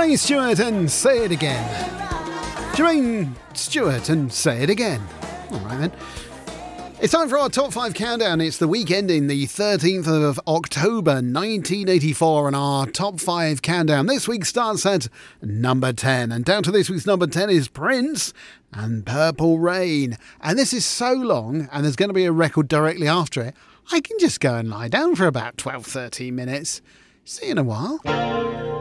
Jermaine Stewart and Say It Again. Jermaine Stewart and Say It Again. All right then. It's time for our top 5 countdown. It's the week ending the 13th of October 1984, and our top 5 countdown this week starts at number 10. And down to this week's number 10 is Prince and Purple Rain. And this is so long, and there's going to be a record directly after it, I can just go and lie down for about 12-13 minutes. See you in a while.